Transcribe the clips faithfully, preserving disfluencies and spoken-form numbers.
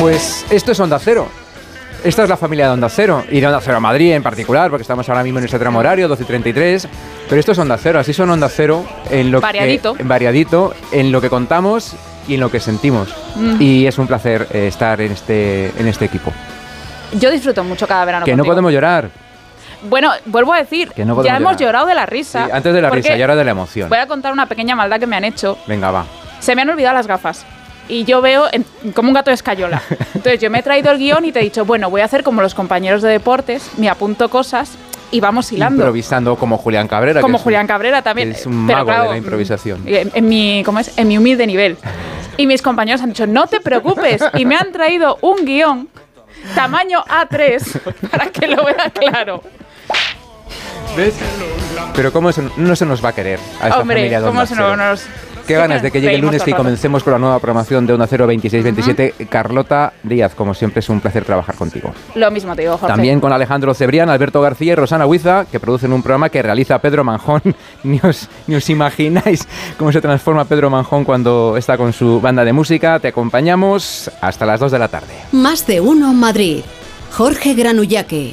Pues esto es Onda Cero. Esta es la familia de Onda Cero, y de Onda Cero Madrid en particular, porque estamos ahora mismo en ese tramo horario, doce y treinta y tres, pero esto es Onda Cero, así son Onda Cero en lo variadito. que variadito, en lo que contamos y en lo que sentimos. Mm. Y es un placer eh, estar en este, en este equipo. Yo disfruto mucho cada verano Que contigo. no podemos llorar. Bueno, vuelvo a decir, Que no ya llorar. hemos llorado de la risa. Sí, antes de la risa y ahora de la emoción. Voy a contar una pequeña maldad que me han hecho. Venga, va. Se me han olvidado las gafas. Y yo veo en, como un gato de escayola. Entonces yo me he traído el guión y te he dicho, bueno, voy a hacer como los compañeros de deportes, me apunto cosas y vamos hilando. Improvisando como Julián Cabrera. Como que Julián un, Cabrera también. Es un Pero mago claro, de la improvisación. En, en, mi, ¿cómo es? En mi humilde nivel. Y mis compañeros han dicho, no te preocupes. Y me han traído un guión tamaño A tres para que lo vea claro. ¿Ves? Pero cómo eso no se nos va a querer a esta Hombre, familia de ¿cómo Onda se Cero? nos... Qué ganas de que llegue el lunes y comencemos con la nueva programación de Onda Cero veintiséis veintisiete. Uh-huh. Carlota Díaz, como siempre es un placer trabajar contigo. Lo mismo te digo, Jorge. También con Alejandro Cebrián, Alberto García y Rosana Huiza, que producen un programa que realiza Pedro Manjón. Ni os, ni os imagináis cómo se transforma Pedro Manjón cuando está con su banda de música. Te acompañamos hasta las dos de la tarde. Más de uno Madrid. Jorge Granullaque.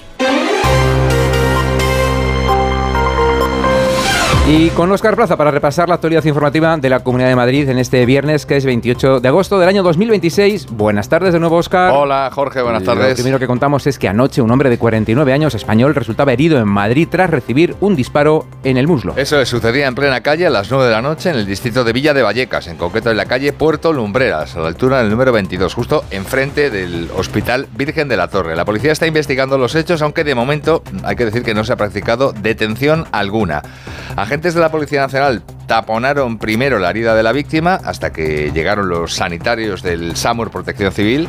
Y con Óscar Plaza para repasar la actualidad informativa de la Comunidad de Madrid en este viernes, que es veintiocho de agosto del año dos mil veintiséis. Buenas tardes de nuevo, Óscar. Hola, Jorge, buenas tardes. Lo primero que contamos es que anoche un hombre de cuarenta y nueve años español resultaba herido en Madrid tras recibir un disparo en el muslo. Eso es, sucedía en plena calle a las nueve de la noche en el distrito de Villa de Vallecas, en concreto en la calle Puerto Lumbreras, a la altura del número veintidós, justo enfrente del Hospital Virgen de la Torre. La policía está investigando los hechos, aunque de momento hay que decir que no se ha practicado detención alguna. Agentes de la Policía Nacional taponaron primero la herida de la víctima hasta que llegaron los sanitarios del SAMUR Protección Civil.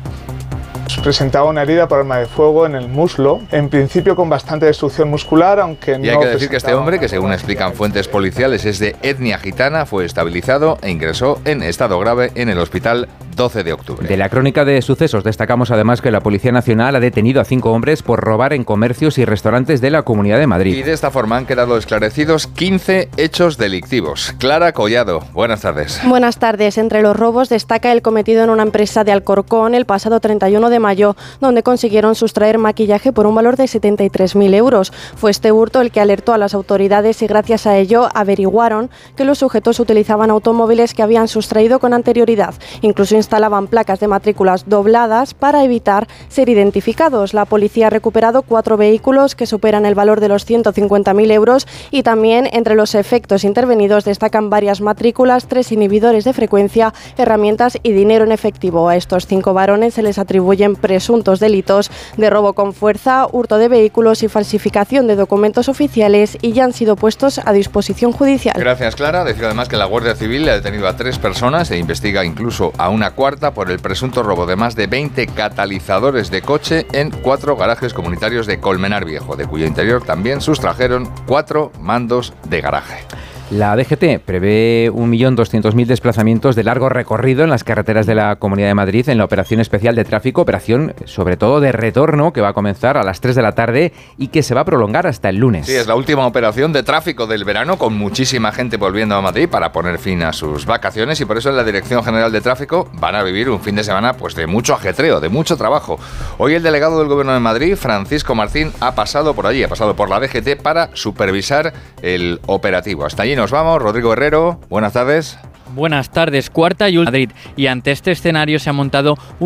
Presentaba una herida por arma de fuego en el muslo, en principio con bastante destrucción muscular, aunque no... Y hay que decir que este hombre, que según explican fuentes policiales es de etnia gitana, fue estabilizado e ingresó en estado grave en el hospital doce de octubre. De la crónica de sucesos destacamos además que la Policía Nacional ha detenido a cinco hombres por robar en comercios y restaurantes de la Comunidad de Madrid. Y de esta forma han quedado esclarecidos quince hechos delictivos. Clara Collado, buenas tardes. Buenas tardes. Entre los robos destaca el cometido en una empresa de Alcorcón el pasado treinta y uno de mayo, donde consiguieron sustraer maquillaje por un valor de setenta y tres mil euros. Fue este hurto el que alertó a las autoridades y gracias a ello averiguaron que los sujetos utilizaban automóviles que habían sustraído con anterioridad. Incluso instalaban placas de matrículas dobladas para evitar ser identificados. La policía ha recuperado cuatro vehículos que superan el valor de los ciento cincuenta mil euros y también entre los efectos intervenidos destacan varias matrículas, tres inhibidores de frecuencia, herramientas y dinero en efectivo. A estos cinco varones se les atribuyen presuntos delitos de robo con fuerza, hurto de vehículos y falsificación de documentos oficiales y ya han sido puestos a disposición judicial. Gracias, Clara. Decir además que la Guardia Civil ha detenido a tres personas e investiga incluso a una cuarta por el presunto robo de más de veinte catalizadores de coche en cuatro garajes comunitarios de Colmenar Viejo, de cuyo interior también sustrajeron cuatro mandos de garaje. La D G T prevé un millón doscientos mil desplazamientos de largo recorrido en las carreteras de la Comunidad de Madrid en la Operación Especial de Tráfico, operación sobre todo de retorno que va a comenzar a las tres de la tarde y que se va a prolongar hasta el lunes. Sí, es la última operación de tráfico del verano con muchísima gente volviendo a Madrid para poner fin a sus vacaciones y por eso en la Dirección General de Tráfico van a vivir un fin de semana pues de mucho ajetreo, de mucho trabajo. Hoy el delegado del Gobierno de Madrid, Francisco Martín, ha pasado por allí, ha pasado por la D G T para supervisar el operativo. Hasta allí nos vamos. Rodrigo Herrero, buenas tardes. Buenas tardes, cuarta y última Madrid. Y ante este escenario se ha montado un